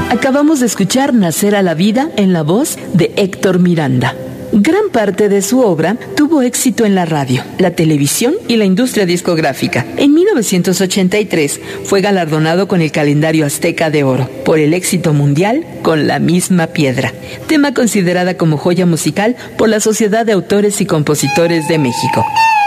Acabamos de escuchar Nacer a la vida en la voz de Héctor Miranda. Gran parte de su obra tuvo éxito en la radio, la televisión y la industria discográfica. En 1983 fue galardonado con el Calendario Azteca de Oro por el éxito mundial con La misma piedra, tema considerada como joya musical por la Sociedad de Autores y Compositores de México.